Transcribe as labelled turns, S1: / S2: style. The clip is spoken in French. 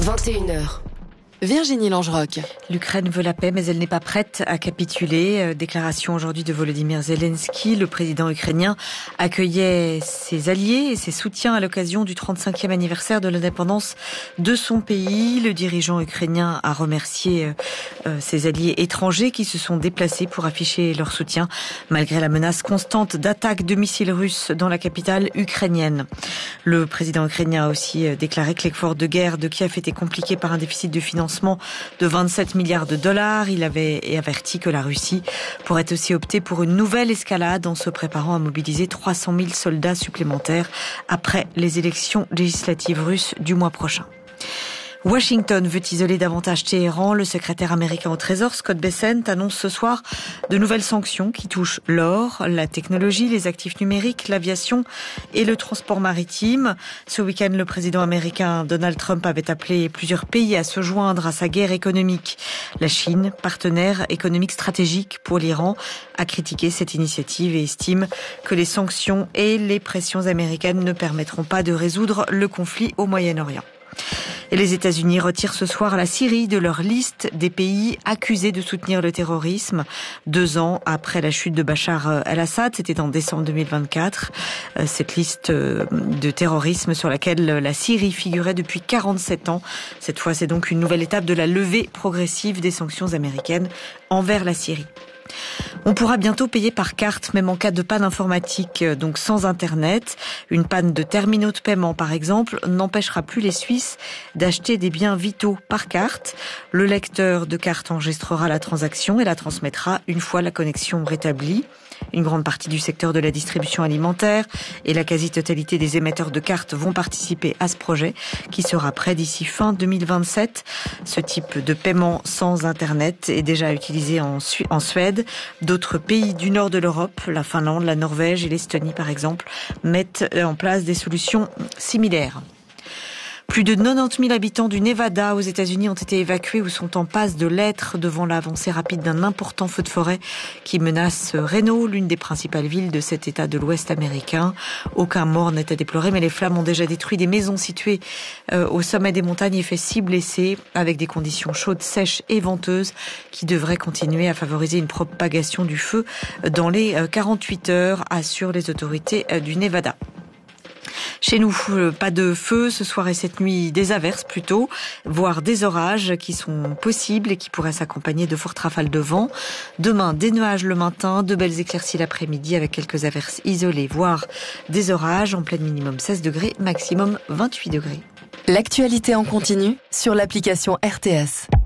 S1: 21h. Virginie Langerock.
S2: L'Ukraine veut la paix, mais elle n'est pas prête à capituler. Déclaration aujourd'hui de Volodymyr Zelensky. Le président ukrainien accueillait ses alliés et ses soutiens à l'occasion du 35e anniversaire de l'indépendance de son pays. Le dirigeant ukrainien a remercié ses alliés étrangers qui se sont déplacés pour afficher leur soutien, malgré la menace constante d'attaques de missiles russes dans la capitale ukrainienne. Le président ukrainien a aussi déclaré que l'effort de guerre de Kiev était compliqué par un déficit de financement de 27 milliards de dollars. Il avait averti que la Russie pourrait aussi opter pour une nouvelle escalade en se préparant à mobiliser 300 000 soldats supplémentaires après les élections législatives russes du mois prochain. Washington veut isoler davantage Téhéran. Le secrétaire américain au Trésor, Scott Bessent, annonce ce soir de nouvelles sanctions qui touchent l'or, la technologie, les actifs numériques, l'aviation et le transport maritime. Ce week-end, le président américain Donald Trump avait appelé plusieurs pays à se joindre à sa guerre économique. La Chine, partenaire économique stratégique pour l'Iran, a critiqué cette initiative et estime que les sanctions et les pressions américaines ne permettront pas de résoudre le conflit au Moyen-Orient. Et les États-Unis retirent ce soir la Syrie de leur liste des pays accusés de soutenir le terrorisme. 2 ans après la chute de Bachar el-Assad, c'était en décembre 2024. Cette liste de terrorisme sur laquelle la Syrie figurait depuis 47 ans. Cette fois, c'est donc une nouvelle étape de la levée progressive des sanctions américaines envers la Syrie. On pourra bientôt payer par carte, même en cas de panne informatique, donc sans Internet. Une panne de terminaux de paiement, par exemple, n'empêchera plus les Suisses d'acheter des biens vitaux par carte. Le lecteur de carte enregistrera la transaction et la transmettra une fois la connexion rétablie. Une grande partie du secteur de la distribution alimentaire et la quasi-totalité des émetteurs de cartes vont participer à ce projet qui sera prêt d'ici fin 2027. Ce type de paiement sans Internet est déjà utilisé en Suède. D'autres pays du nord de l'Europe, la Finlande, la Norvège et l'Estonie par exemple, mettent en place des solutions similaires. Plus de 90 000 habitants du Nevada aux États-Unis ont été évacués ou sont en passe de l'être devant l'avancée rapide d'un important feu de forêt qui menace Reno, l'une des principales villes de cet État de l'Ouest américain. Aucun mort n'est à déplorer, mais les flammes ont déjà détruit des maisons situées au sommet des montagnes et fait 6 blessés, avec des conditions chaudes, sèches et venteuses qui devraient continuer à favoriser une propagation du feu dans les 48 heures, assurent les autorités du Nevada. Chez nous, pas de feu ce soir et cette nuit, des averses plutôt, voire des orages qui sont possibles et qui pourraient s'accompagner de fortes rafales de vent. Demain, des nuages le matin, de belles éclaircies l'après-midi avec quelques averses isolées, voire des orages en pleine minimum 16 degrés, maximum 28 degrés.
S1: L'actualité en continu sur l'application RTS.